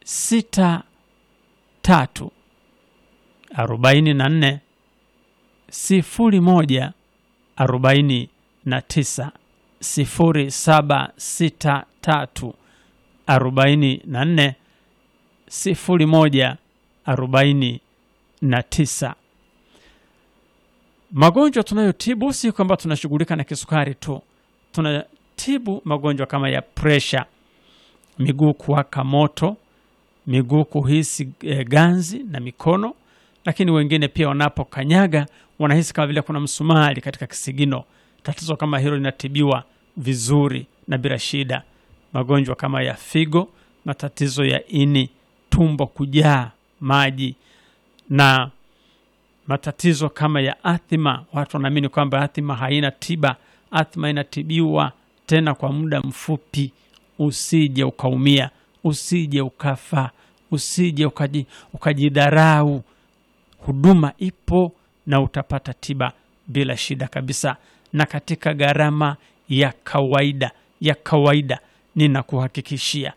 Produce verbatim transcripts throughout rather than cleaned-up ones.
sita tatu arobaini na nne sifuri moja arobaini na tisa sifuri saba sita tatu arobaini na nne sifuri moja arobaini na tisa. Magonjwa tunayotibu si kwamba tunashughulika na kisukari tu. Tunatibu magonjwa kama ya pressure, miguu kuwaka moto, miguu kuhisi e, ganzi na mikono, lakini wengine pia wanapokanyaga wanahisi kama vile kuna msumari katika kisigino. Tatizo kama hilo linatibiwa vizuri na bila shida. Magonjwa kama ya figo, matatizo ya ini, tumbo kujaa maji, na matatizo kama ya athma. Watu wanaamini kwamba athma haina tiba. Athma inatibiwa tena kwa muda mfupi. Usije ukaumia, usije ukafa, usije ukaji, ukajidharau. Huduma ipo na utapata tiba bila shida kabisa, na katika gharama ya kawaida ya kawaida ninakuhakikishia.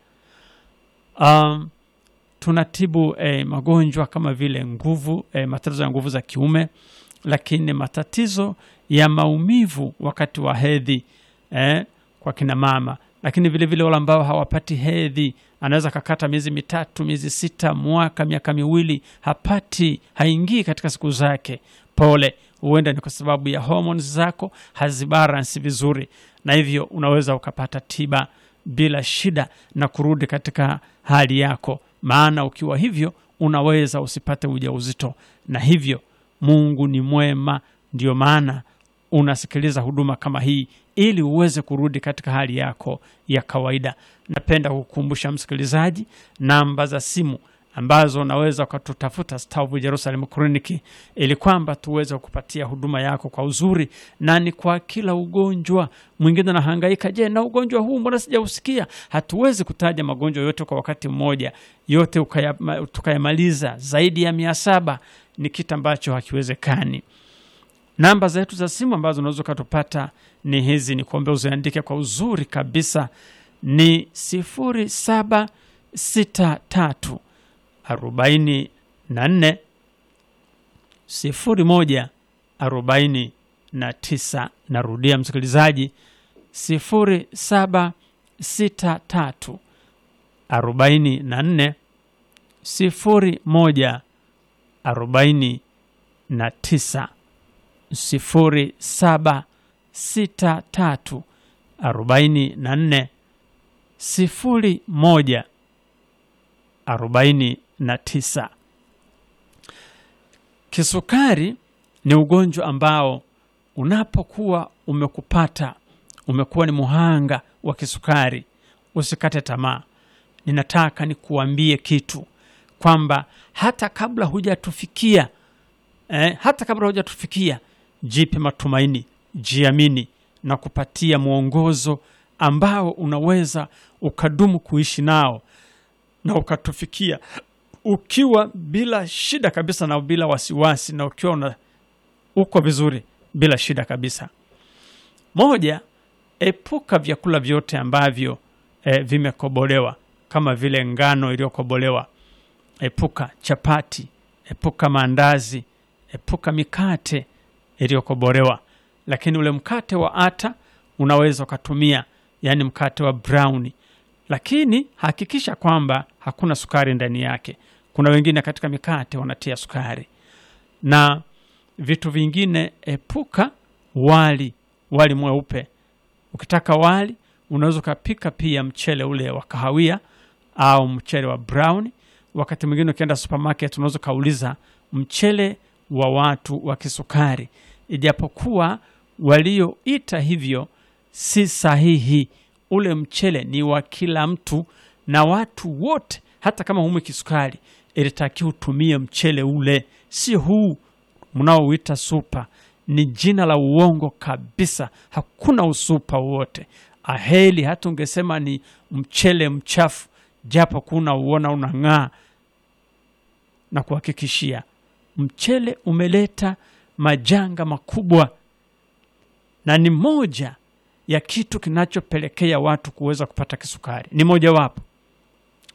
Um, tunatibu eh, magonjwa kama vile nguvu, eh, matatizo ya nguvu za kiume, lakini matatizo ya maumivu wakati wa hedhi eh, kwa kina mama, lakini vile vile wale ambao hawapati hedhi. Anaweza kakata miezi mitatu, miezi sita, mwaka, miaka miwili hapati, haingii katika siku zake. Pole, huenda ni kwa sababu ya hormones zako hazibalance vizuri, na hivyo unaweza ukapata tiba bila shida na kurudi katika hali yako. Maana ukiwa hivyo unaweza usipate ujauzito, na hivyo Mungu ni mwema. Ndio maana unasikiliza huduma kama hii ili uweze kurudi katika hali yako ya kawaida. Napenda kukukumbusha msikilizaji namba za simu ambazo unaweza ukatutafuta Star of Jerusalem Clinic, ili kwamba tuweze kukupatia huduma yako kwa uzuri, na ni kwa kila ugonjwa. Mwingine anahangaika, je, na ugonjwa huu mbona sijausikia? Hatuwezi kutaja magonjwa yote kwa wakati mmoja, yote ukaya, tukayamaliza zaidi ya mia saba. Ni kitu ambacho hakiwezekani. Namba zetu za simu ambazo unaweza kutupata ni hizi, ni kuombe uziandike kwa uzuri kabisa. Ni sifuri saba sita tatu arobaini na nne sifuri moja arobaini na tisa. Narudia msikilizaji, sifuri saba sita tatu arobaini na nne sifuri moja arobaini na tisa. Sifuri saba sita tatu arobaini na nne sifuri moja arobaini na tisa. Kisukari ni ugonjwa ambao unapokuwa umekupata, umekuwa ni muhanga wa kisukari, usikate tamaa. Ninataka nikuambie kitu kwamba hata kabla hujatufikia eh, hata kabla hujatufikia jipe matumaini, jiamini, na kupatia mwongozo ambao unaweza ukadumu kuishi nao na ukatufikia ukiwa bila shida kabisa, na bila wasiwasi, na ukiwa una, uko vizuri bila shida kabisa. Moja, epuka vyakula vyote ambavyo eh, vimekobolewa kama vile ngano iliyokobolewa. Epuka chapati, epuka maandazi, epuka mikate iliyokobolewa. Lakini ule mkate wa ata unaweza kutumia, yani mkate wa brownie, lakini hakikisha kwamba hakuna sukari ndani yake. Kuna wengine katika mikate wanatia sukari. Na vitu vingine, epuka wali, wali mweupe. Ukitaka wali unaweza kupika pia mchele ule wa kahawia au mchele wa brown. Wakati mwingine ukienda supermarket unaweza kauliza mchele wa watu wa kisukari, ijapokuwa walioita hivyo si sahihi. Ule mchele ni wa kila mtu na watu wote, hata kama humu kisukari ilitakiwa utumie mchele ule, si huu mnaoita super. Ni jina la uongo kabisa, hakuna usupa wote. Aheli hata ungesema ni mchele mchafu, japo kuna uona unang'aa, na kuhakikishia mchele umeleta majanga makubwa, na ni moja ya kitu kinachopelekea watu kuweza kupata kisukari. Ni moja wapo.